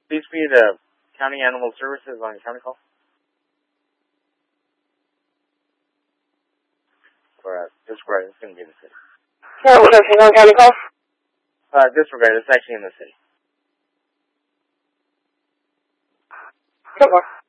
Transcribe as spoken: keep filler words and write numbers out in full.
Please be the County Animal Services on county call. Or uh, disregard, it's going to be in the city. Animal Services on county call? Uh, disregard, it's actually in the city. Good one.